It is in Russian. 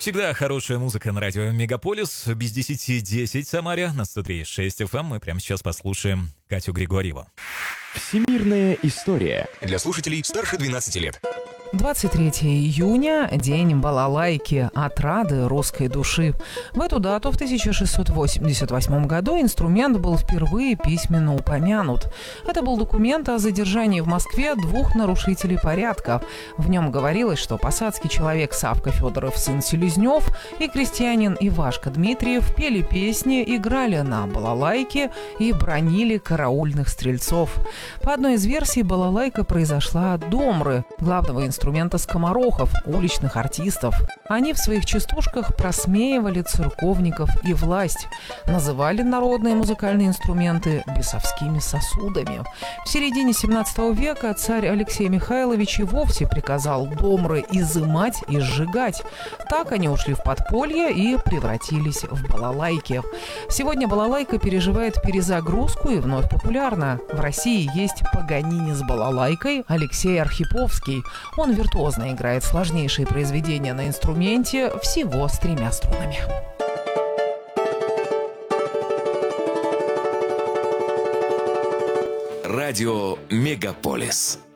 всегда, хорошая музыка на радио Мегаполис. Без 10:10 в Самаре, на 103.6 FM. Мы прямо сейчас послушаем Катю Григорьеву. Всемирная история. Для слушателей старше 12 лет. 23 июня – день балалайки, отрады русской души. В эту дату в 1688 году инструмент был впервые письменно упомянут. Это был документ о задержании в Москве 2 нарушителей порядка. В нем говорилось, что посадский человек Савка Федоров, сын Селезнев, и крестьянин Ивашка Дмитриев пели песни, играли на балалайке и бранили караульных стрельцов. По одной из версий, балалайка произошла от домры, главного инструмента скоморохов, уличных артистов. Они в своих частушках просмеивали церковников и власть. Называли народные музыкальные инструменты бесовскими сосудами. В середине 17 века царь Алексей Михайлович и вовсе приказал домры изымать и сжигать. Так они ушли в подполье и превратились в балалайки. Сегодня балалайка переживает перезагрузку и вновь популярна. В России есть Паганини с балалайкой, Алексей Архиповский. Он виртуозно играет сложнейшие произведения на инструменте всего с 3 струнами. Радио Мегаполис.